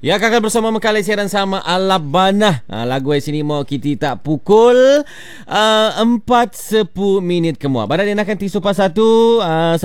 Ya, kakak bersama Mekali siaran sama Alabana. Lagu yang sini mau kita tak pukul 4:10 kemua. Badan yang akan tisu pas satu